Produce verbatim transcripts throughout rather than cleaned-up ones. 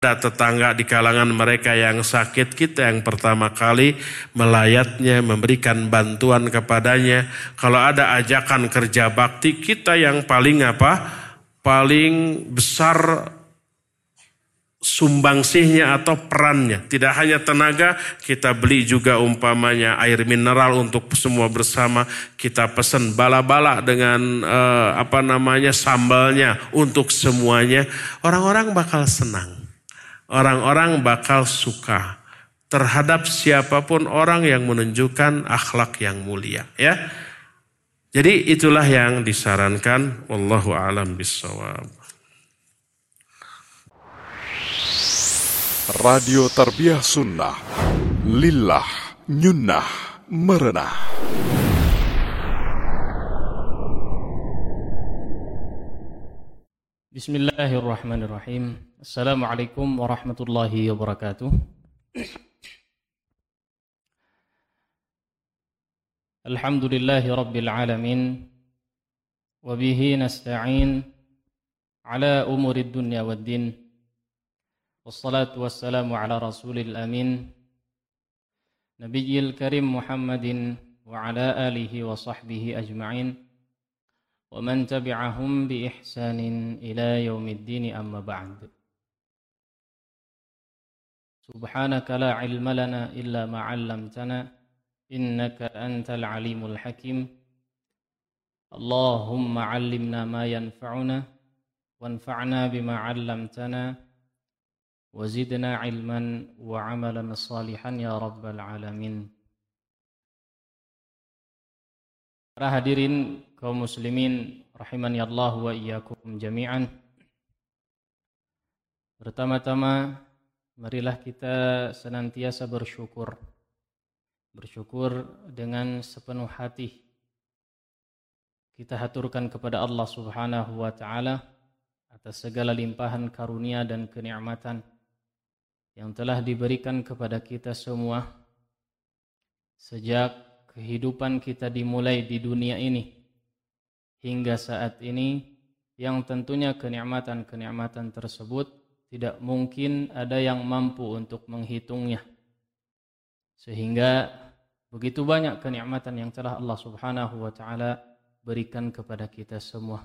ada tetangga di kalangan mereka yang sakit, kita yang pertama kali melayatnya, memberikan bantuan kepadanya. Kalau ada ajakan kerja bakti, kita yang paling apa? Paling besar sumbangsihnya atau perannya. Tidak hanya tenaga, kita beli juga umpamanya air mineral untuk semua bersama. Kita pesan bala-bala dengan eh, apa namanya sambalnya untuk semuanya. Orang-orang bakal senang. Orang-orang bakal suka terhadap siapapun orang yang menunjukkan akhlak yang mulia, ya. Jadi itulah yang disarankan. Wallahu a'lam bishawab. Radio Tarbiyah Sunnah, lillah, nyunnah, merenah. Bismillahirrahmanirrahim. Assalamualaikum warahmatullahi wabarakatuh. Alhamdulillahi rabbil alamin. Wabihi nasta'in ala umurid dunya wad din. Wassalatu wassalamu ala rasulil amin. Nabiyil karim Muhammadin wa ala alihi wa sahbihi ajma'in. Wa man tabi'ahum bi ihsanin ila yaumiddin amma ba'd. Subhanaka la ilma lana illa ma 'allamtana innaka antal alimul hakim. Allahumma 'allimna ma yanfa'una wanfa'na bima 'allamtana wazidna ilman wa 'amalan salihan ya rabbal alamin. Para hadirin kaum muslimin rahimani Allah wa iyyakum jami'an. Pertama-tama marilah kita senantiasa bersyukur. Bersyukur dengan sepenuh hati. Kita haturkan kepada Allah Subhanahu wa taala atas segala limpahan karunia dan kenikmatan yang telah diberikan kepada kita semua sejak kehidupan kita dimulai di dunia ini hingga saat ini, yang tentunya kenikmatan-kenikmatan tersebut tidak mungkin ada yang mampu untuk menghitungnya. Sehingga begitu banyak kenikmatan yang telah Allah Subhanahu wa taala berikan kepada kita semua.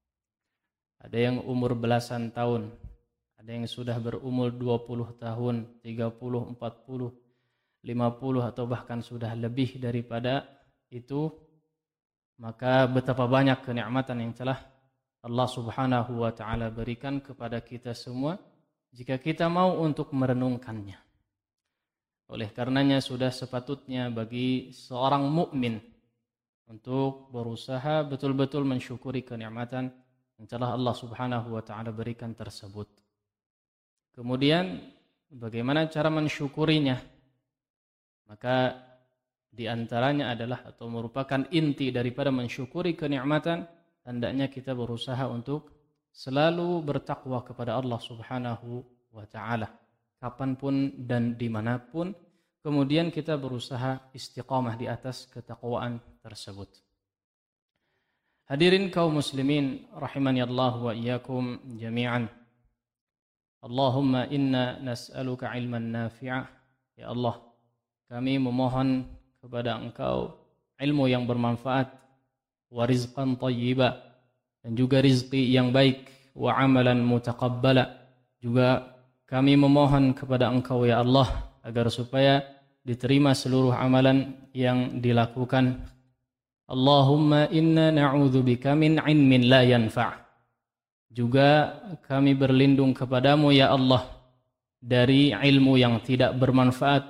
Ada yang umur belasan tahun, ada yang sudah berumur dua puluh tahun, tiga puluh, empat puluh, lima puluh atau bahkan sudah lebih daripada itu. Maka betapa banyak kenikmatan yang telah Allah Subhanahu wa taala berikan kepada kita semua jika kita mau untuk merenungkannya. Oleh karenanya sudah sepatutnya bagi seorang mukmin untuk berusaha betul-betul mensyukuri kenikmatan yang telah Allah Subhanahu wa taala berikan tersebut. Kemudian bagaimana cara mensyukurinya? Maka di antaranya adalah atau merupakan inti daripada mensyukuri kenikmatan, hendaknya kita berusaha untuk selalu bertakwa kepada Allah Subhanahu wa taala kapanpun dan dimanapun. Kemudian kita berusaha istiqamah di atas ketakwaan tersebut. Hadirin kaum muslimin rahimani Allah wa iyyakum jami'an. Allahumma inna nas'aluka ilman nafi'ah. Ya Allah, kami memohon kepada Engkau ilmu yang bermanfaat, wa rizqan thayyiba, dan juga rizki yang baik, wa amalan mutaqabbala. Juga kami memohon kepada Engkau ya Allah agar supaya diterima seluruh amalan yang dilakukan. Allahumma inna na'udzubika min ilmin la yanfa'. Juga kami berlindung kepadamu ya Allah dari ilmu yang tidak bermanfaat.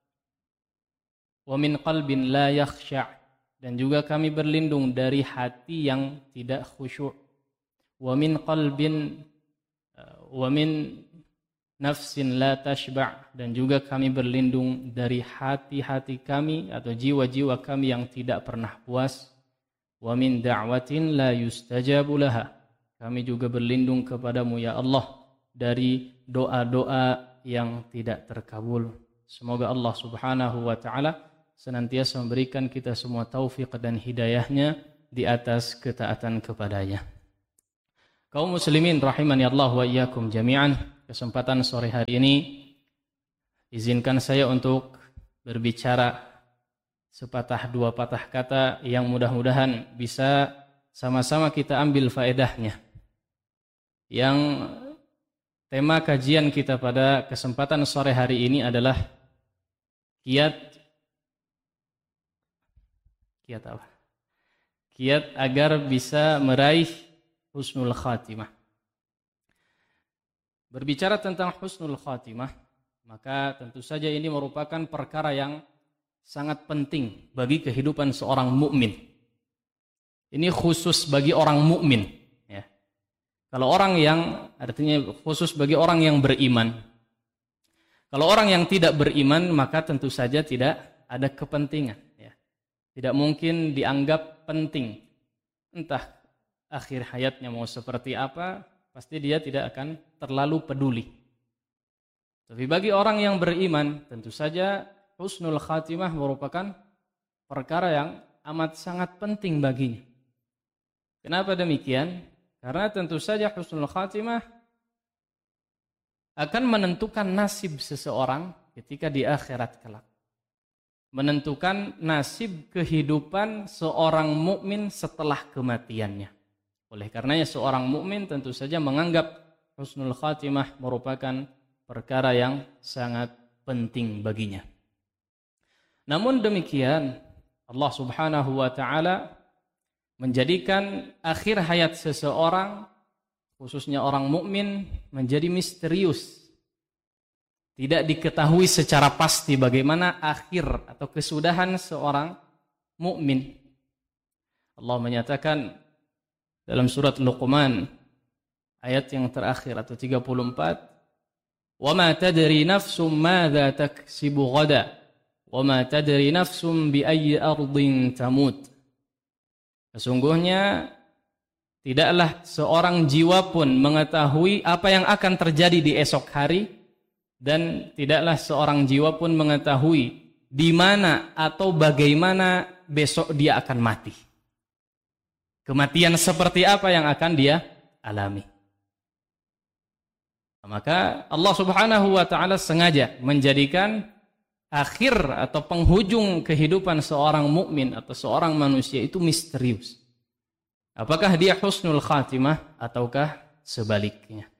Wa min qalbin la yakhsha'. Dan juga kami berlindung dari hati yang tidak khusyuk. Wa min qalbin wa min nafsin la tashba'. Dan juga kami berlindung dari hati-hati kami atau jiwa-jiwa kami yang tidak pernah puas. Wa min da'watin la yustajabu laha. Kami juga berlindung kepadamu ya Allah dari doa-doa yang tidak terkabul. Semoga Allah Subhanahu wa taala senantiasa memberikan kita semua taufik dan hidayahnya di atas ketaatan kepadanya. Kaum muslimin rahimani Allah wa iyyakum jami'an. kesempatan sore hari ini, izinkan saya untuk berbicara sepatah dua patah kata yang mudah-mudahan bisa sama-sama kita ambil faedahnya. Yang tema kajian kita pada kesempatan sore hari ini adalah kiat kiat apa? Kiat agar bisa meraih husnul khatimah. Berbicara tentang husnul khatimah, maka tentu saja ini merupakan perkara yang sangat penting bagi kehidupan seorang mukmin. Ini khusus bagi orang mukmin, ya. Kalau orang yang artinya khusus bagi orang yang beriman. Kalau orang yang tidak beriman, maka tentu saja tidak ada kepentingan, ya. Tidak mungkin dianggap penting. Entah akhir hayatnya mau seperti apa, pasti dia tidak akan terlalu peduli. Tapi bagi orang yang beriman, tentu saja husnul khatimah merupakan perkara yang amat sangat penting baginya. Kenapa demikian? Karena tentu saja husnul khatimah akan menentukan nasib seseorang ketika di akhirat kelak. Menentukan nasib kehidupan seorang mukmin setelah kematiannya. Oleh karenanya seorang mukmin tentu saja menganggap husnul khatimah merupakan perkara yang sangat penting baginya. Namun demikian, Allah Subhanahu wa taala menjadikan akhir hayat seseorang, khususnya orang mukmin, menjadi misterius. Tidak diketahui secara pasti bagaimana akhir atau kesudahan seorang mukmin. Allah menyatakan dalam surat Luqman ayat yang terakhir atau tiga puluh empat, "Wa ma tadri nafsum madza taksibu ghada, wa ma tadri nafsum bi ayyi ardin tamut." Sesungguhnya tidaklah seorang jiwa pun mengetahui apa yang akan terjadi di esok hari, dan tidaklah seorang jiwa pun mengetahui di mana atau bagaimana besok dia akan mati. Kematian seperti apa yang akan dia alami. Maka Allah Subhanahu wa taala sengaja menjadikan akhir atau penghujung kehidupan seorang mukmin atau seorang manusia itu misterius. Apakah dia husnul khatimah ataukah sebaliknya?